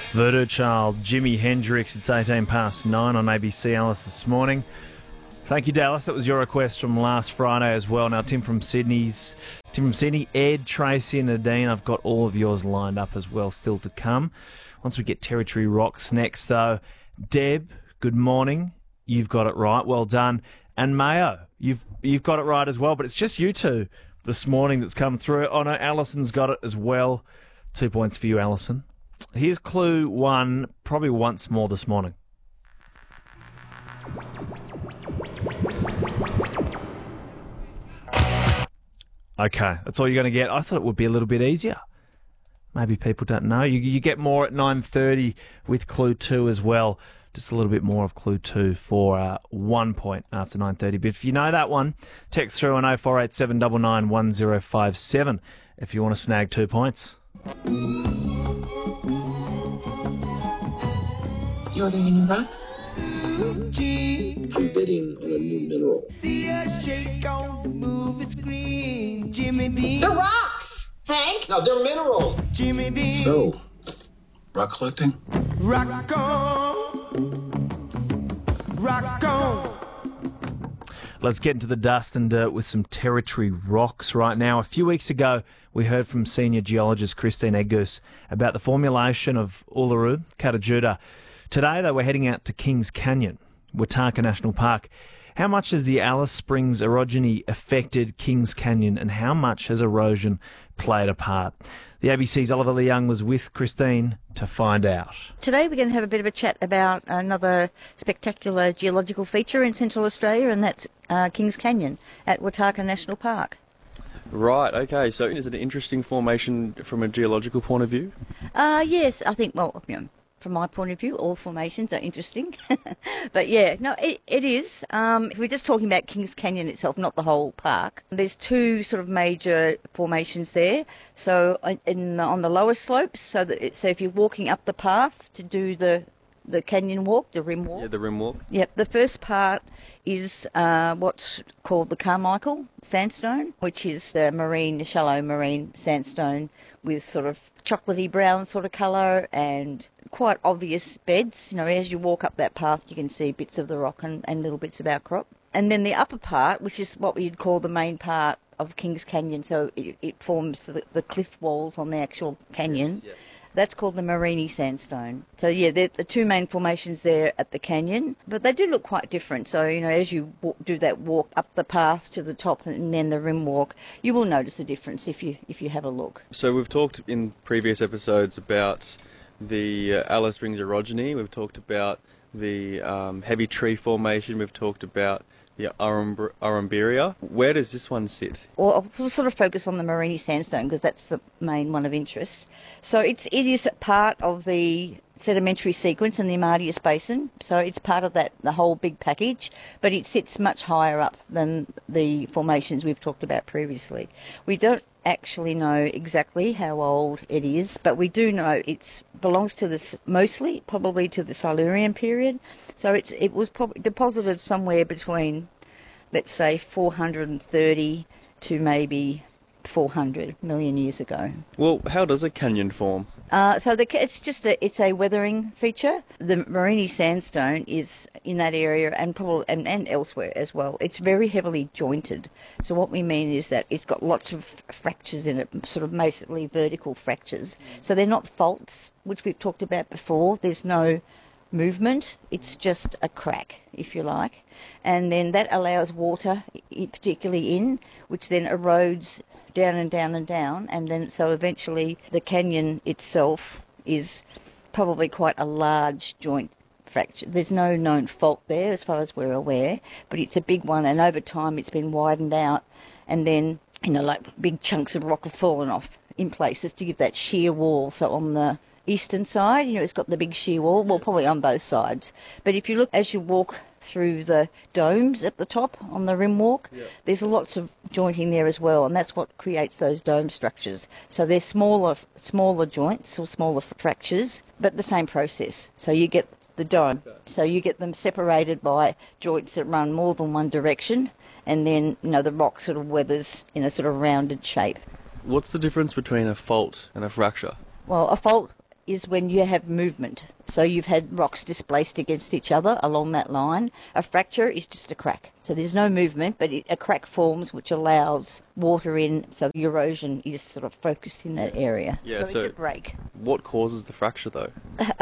Voodoo Child, Jimi Hendrix. It's 18 past 9 on ABC Alice this morning. Thank you, Dallas. That was your request from last Friday as well. Now, Tim from Sydney, Ed, Tracy and Nadine, I've got all of yours lined up as well still to come. Once we get Territory Rocks next, though. Deb, good morning. You've got it right. Well done. And Mayo, you've got it right as well, but it's just you two this morning that's come through. Oh, no, Alison's got it as well. 2 points for you, Alison. Here's clue one, probably once more this morning. Okay, that's all you're going to get. I thought it would be a little bit easier. Maybe people don't know. You get more at 9:30 with clue 2 as well. Just a little bit more of clue 2 for 1 point after 9:30. But if you know that one, text through on 0487 99 1057 if you want to snag 2 points. You ordering a new rock? I'm bidding on a new mineral. See a shake on the movie screen. Jimmy Dean. The rocks, Hank! No, they're minerals. Jimmy Dean. So, rock collecting? Rock on. Rock on. Let's get into the dust and dirt with some Territory Rocks right now. A few weeks ago, we heard from senior geologist Christine Edgoose about the formulation of Uluru, Katajuda. Today, they were heading out to Kings Canyon, Wataka National Park. How much has the Alice Springs orogeny affected Kings Canyon, and how much has erosion played a part? The ABC's Oliver Leung was with Christine to find out. Today we're going to have a bit of a chat about another spectacular geological feature in Central Australia, and that's Kings Canyon at Wataka National Park. Right, okay, so is it an interesting formation from a geological point of view? Yes, I think, well, from my point of view, all formations are interesting. But yeah, no, it is. If we're just talking about Kings Canyon itself, not the whole park, there's two sort of major formations there. So on the lower slopes, so if you're walking up the path to do the canyon walk, the rim walk. Yeah, the rim walk. Yep, the first part is what's called the Carmichael sandstone, which is shallow marine sandstone with sort of chocolatey brown sort of colour and quite obvious beds. You know, as you walk up that path, you can see bits of the rock and little bits of outcrop. And then the upper part, which is what we'd call the main part of Kings Canyon, so it forms the cliff walls on the actual canyon. Yes, yeah. That's called the Mereenie sandstone. So, yeah, they're the two main formations there at the canyon, but they do look quite different. So, you know, as you do that walk up the path to the top and then the rim walk, you will notice a difference if you have a look. So we've talked in previous episodes about the Alice Springs orogeny. We've talked about the heavy tree formation. We've talked about the Arumbiria. Where does this one sit? Well, I'll sort of focus on the Mereenie sandstone because that's the main one of interest. So it is part of the sedimentary sequence in the Amadeus Basin. So it's part of the whole big package, but it sits much higher up than the formations we've talked about previously. We don't actually know exactly how old it is, but we do know it belongs to this probably to the Silurian period. So it was probably deposited somewhere between, let's say, 430 to maybe 400 million years ago. Well, how does a canyon form? It's a weathering feature. The Mereenie sandstone is in that area and elsewhere as well. It's very heavily jointed. So what we mean is that it's got lots of fractures in it, sort of mostly vertical fractures. So they're not faults, which we've talked about before. There's no movement. It's just a crack, if you like. And then that allows water, particularly in, which then erodes down and down and down, and then so eventually the canyon itself is probably quite a large joint fracture. There's no known fault there as far as we're aware, but it's a big one, and over time it's been widened out, and then, you know, like big chunks of rock have fallen off in places to give that sheer wall. So on the eastern side, you know, it's got the big sheer wall, well, probably on both sides. But if you look as you walk through the domes at the top on the rim walk, there's lots of jointing there as well, and that's what creates those dome structures. So they're smaller joints or smaller fractures, but the same process. So you get the dome. So you get them separated by joints that run more than one direction, and then, you know, the rock sort of weathers in a sort of rounded shape. What's the difference between a fault and a fracture? Well, a fault is when you have movement. So you've had rocks displaced against each other along that line. A fracture is just a crack. So there's no movement, but a crack forms which allows water in, so the erosion is sort of focused in that area. Yeah, so it's a break. What causes the fracture, though?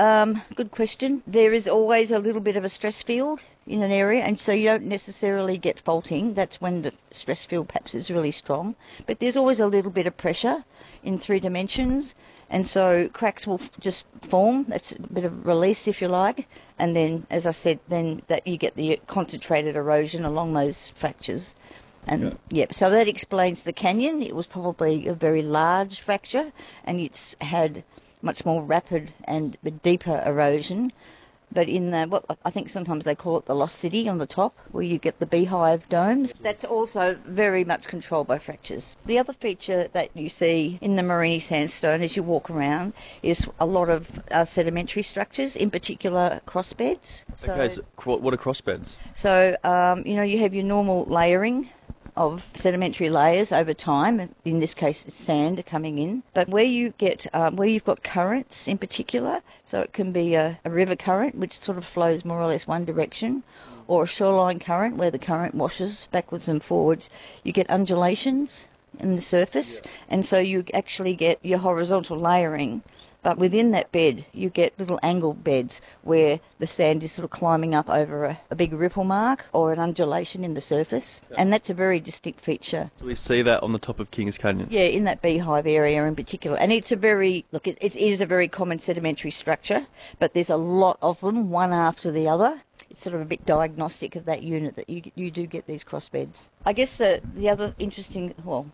Good question. There is always a little bit of a stress field in an area, and so you don't necessarily get faulting. That's when the stress field perhaps is really strong. But there's always a little bit of pressure in 3 dimensions, and so cracks will just form. That's a bit of release, if you like, and then, as I said, then that you get the concentrated erosion along those fractures. And so that explains the canyon. It was probably a very large fracture, and it's had much more rapid and deeper erosion. But in what I think sometimes they call it the Lost City on the top, where you get the beehive domes, that's also very much controlled by fractures. The other feature that you see in the Mereenie Sandstone as you walk around is a lot of sedimentary structures, in particular crossbeds. So what are crossbeds? So, you have your normal layering of sedimentary layers over time. In this case, it's sand coming in. But where you get, where you've got currents in particular, so it can be a river current, which sort of flows more or less one direction, or a shoreline current where the current washes backwards and forwards, you get undulations in the surface, and so you actually get your horizontal layering. But within that bed, you get little angled beds where the sand is sort of climbing up over a big ripple mark or an undulation in the surface. And that's a very distinct feature. So we see that on the top of Kings Canyon? Yeah, in that beehive area in particular. And it's a very, it is a very common sedimentary structure, but there's a lot of them, one after the other. It's sort of a bit diagnostic of that unit that you do get these crossbeds. I guess the other interesting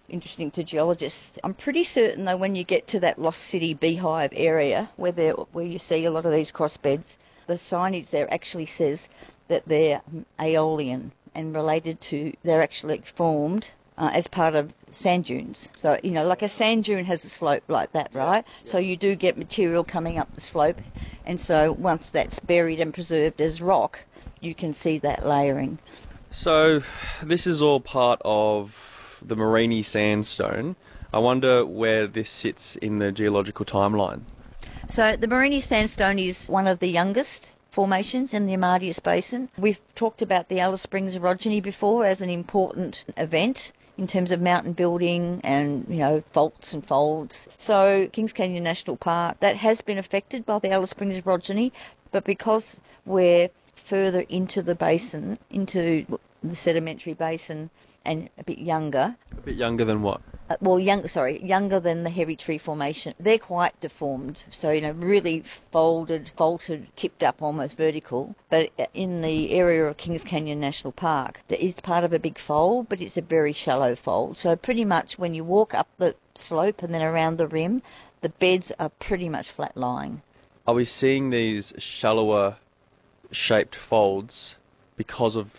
to geologists, I'm pretty certain though when you get to that Lost City beehive area where you see a lot of these crossbeds, the signage there actually says that they're aeolian and they're actually formed as part of sand dunes. So, like a sand dune has a slope like that, right? Yeah. So you do get material coming up the slope. And so once that's buried and preserved as rock, you can see that layering. So this is all part of the Mereenie Sandstone. I wonder where this sits in the geological timeline. So the Mereenie Sandstone is one of the youngest formations in the Amadeus Basin. We've talked about the Alice Springs orogeny before as an important event in terms of mountain building and, faults and folds. So Kings Canyon National Park, that has been affected by the Alice Springs orogeny, but because we're further into the basin, into the sedimentary basin, and a bit younger. A bit younger than what? Younger than the Heavy Tree Formation. They're quite deformed, so, really folded, faulted, tipped up almost vertical. But in the area of Kings Canyon National Park, that is part of a big fold, but it's a very shallow fold. So pretty much when you walk up the slope and then around the rim, the beds are pretty much flat-lying. Are we seeing these shallower shaped folds because of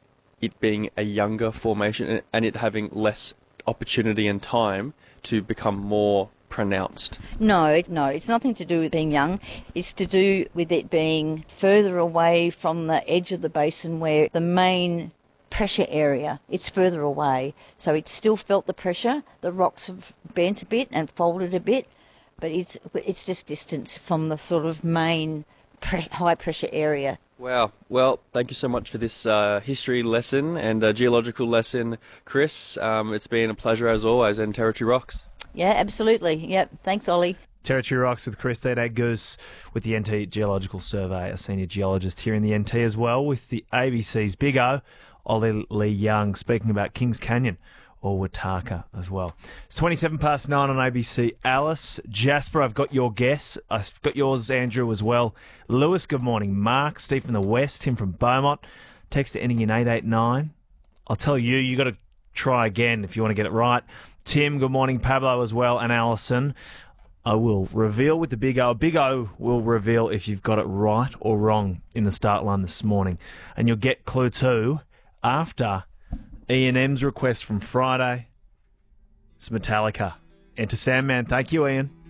it being a younger formation and it having less opportunity and time to become more pronounced? No, it's nothing to do with being young. It's to do with it being further away from the edge of the basin where the main pressure area, it's further away. So it's still felt the pressure. The rocks have bent a bit and folded a bit, but it's just distance from the sort of main high pressure area. Wow. Well, thank you so much for this history lesson and geological lesson, Chris. It's been a pleasure as always, and Territory rocks. Yeah, absolutely. Yep. Thanks, Ollie. Territory rocks with Christine Goose with the NT Geological Survey, a senior geologist here in the NT as well, with the ABC's Big O, Ollie Lee Young, speaking about Kings Canyon or Wataka as well. It's 9:27 on ABC. Alice, Jasper, I've got your guess. I've got yours, Andrew, as well. Lewis, good morning. Mark, Steve from the West, Tim from Beaumont. Text ending in 889. I'll tell you, you got to try again if you want to get it right. Tim, good morning. Pablo as well, and Alison. I will reveal with the Big O. Big O will reveal if you've got it right or wrong in the start line this morning. And you'll get clue 2 after Ian M's request from Friday. It's Metallica. Enter Sandman. Thank you, Ian.